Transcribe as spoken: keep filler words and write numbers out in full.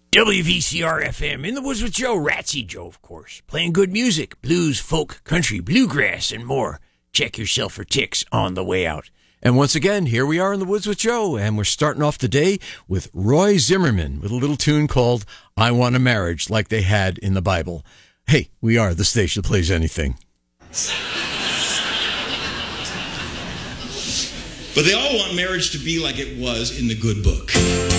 W V C R F M, in the woods with Joe, Ratsy Joe, of course. Playing good music, blues, folk, country, bluegrass, and more. Check yourself for ticks on the way out. And once again, here we are in the woods with Joe, and we're starting off the day with Roy Zimmerman with a little tune called I Want a Marriage, like they had in the Bible. Hey, we are the station that plays anything. But they all want marriage to be like it was in the good book.